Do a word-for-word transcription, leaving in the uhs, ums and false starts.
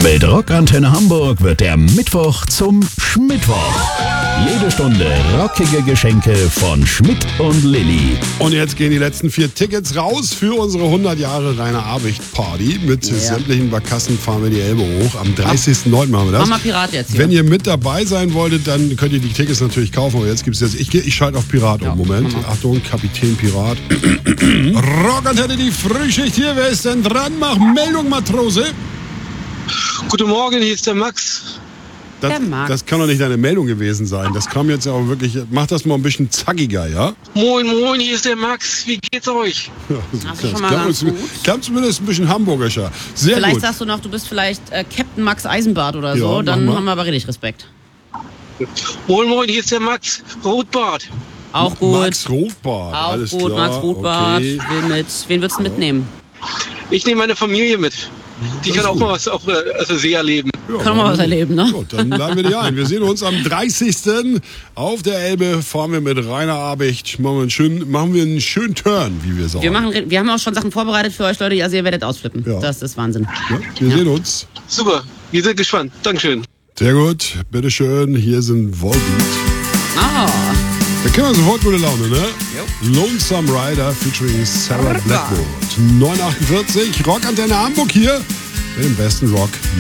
Mit Rockantenne Hamburg wird der Mittwoch zum Schmittwoch. Jede Stunde rockige Geschenke von Schmidt und Lilly. Und jetzt gehen die letzten vier Tickets raus für unsere hundert Jahre Rainer Abicht Party. Mit Ja. sämtlichen Barkassen fahren wir die Elbe hoch. Am dreißigsten neunten machen wir das. Mach mal Pirat jetzt hier. Wenn ihr mit dabei sein wolltet, dann könnt ihr die Tickets natürlich kaufen. Aber jetzt gibt es jetzt. Ich, ich schalte auf Pirat um. Ja, Moment. mach mal. Achtung, Kapitän Pirat. Rockantenne, die Frühschicht hier. Wer ist denn dran? Mach Meldung, Matrose. Guten Morgen, hier ist der Max. Das, Der Max. das kann doch nicht deine Meldung gewesen sein. Das kam jetzt aber wirklich. Mach das mal ein bisschen zackiger, ja? Moin, moin, hier ist der Max. Wie geht's euch? Ja, Das ist schon mal ganz gut. Klang zumindest ein bisschen hamburgischer. Sehr Vielleicht gut. sagst du noch, du bist vielleicht äh, Captain Max Eisenbart oder so. Ja, Dann mach mal. haben wir aber richtig Respekt. Moin, moin, hier ist der Max. Rotbart. Auch gut. Max Rotbart. Auch Alles gut, klar. Max Rotbart. Okay. Wen, mit, wen würdest du mitnehmen? Ich nehme meine Familie mit. Die Das kann ist auch gut. mal was auf äh, also See erleben. Ja, Kann man mal was erleben, ne? Gut, dann laden wir die ein. Wir sehen uns am dreißigsten auf der Elbe. Fahren wir mit Rainer Abicht. Machen wir einen schönen, machen wir einen schönen Turn, wie wir sagen. Wir, machen, wir haben auch schon Sachen vorbereitet für euch, Leute. Also ihr werdet ausflippen. Ja. Das ist Wahnsinn. Ja, wir sehen uns. Super, wir sind gespannt. Dankeschön. Sehr gut. Bitteschön. Hier sind Volbeat. Ah, Da kennen wir sofort gute Laune, ne? Lonesome Rider featuring Sarah Blackwood. neun achtundvierzig. Rockantenne Hamburg hier mit dem besten Rock.